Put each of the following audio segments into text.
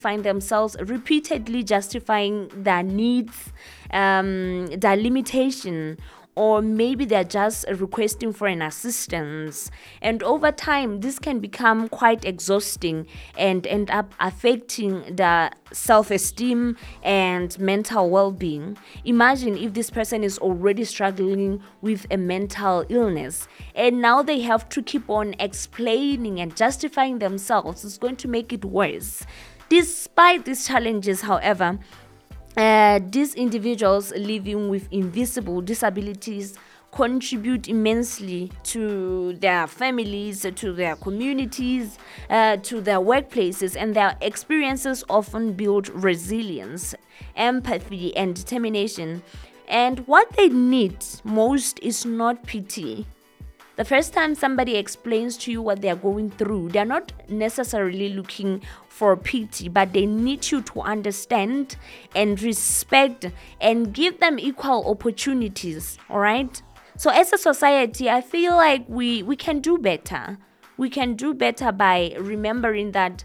find themselves repeatedly justifying their needs, their limitation, or maybe they're just requesting for an assistance. And over time, this can become quite exhausting and end up affecting the self-esteem and mental well-being. Imagine if this person is already struggling with a mental illness and now they have to keep on explaining and justifying themselves. It's going to make it worse. Despite these challenges, however, these individuals living with invisible disabilities contribute immensely to their families, to their communities, to their workplaces, and their experiences often build resilience, empathy, and determination. And what they need most is not pity. The first time somebody explains to you what they are going through, they are not necessarily looking for pity, but they need you to understand and respect and give them equal opportunities. All right. So as a society, I feel like we can do better. We can do better by remembering that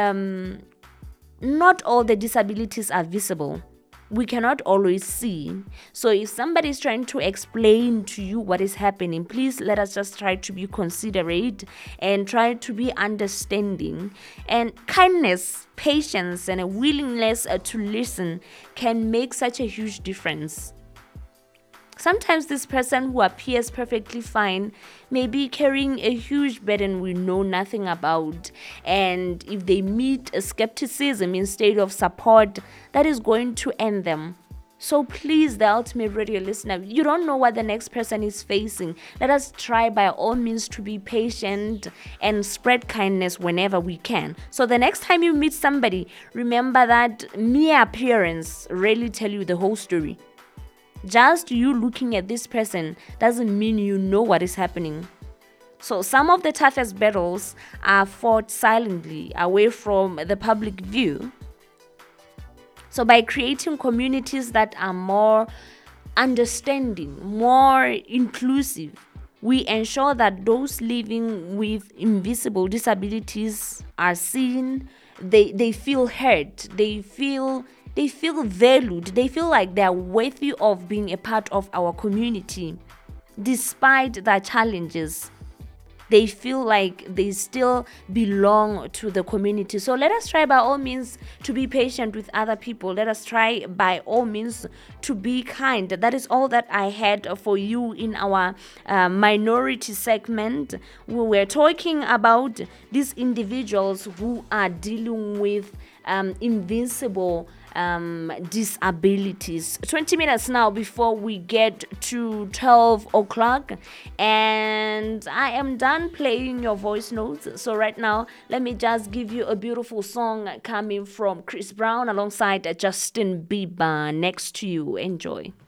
not all the disabilities are visible. We cannot always see. So if somebody is trying to explain to you what is happening, please let us just try to be considerate and try to be understanding. And kindness, patience, and a willingness to listen can make such a huge difference. Sometimes this person who appears perfectly fine may be carrying a huge burden we know nothing about. And if they meet a skepticism instead of support, that is going to end them. So please, the ultimate radio listener, you don't know what the next person is facing. Let us try by all means to be patient and spread kindness whenever we can. So the next time you meet somebody, remember that mere appearance rarely tell you the whole story. Just you looking at this person doesn't mean you know what is happening. So some of the toughest battles are fought silently, away from the public view. So by creating communities that are more understanding, more inclusive, we ensure that those living with invisible disabilities are seen, they feel heard, they feel valued, they feel like they are worthy of being a part of our community. Despite the challenges, they feel like they still belong to the community. So let us try by all means to be patient with other people. Let us try by all means to be kind. That is all that I had for you in our minority segment. We were talking about these individuals who are dealing with invincible disabilities. 20 minutes now before we get to 12 o'clock, and I am done playing your voice notes. So right now, let me just give you a beautiful song coming from Chris Brown alongside Justin Bieber. Next to you. Enjoy.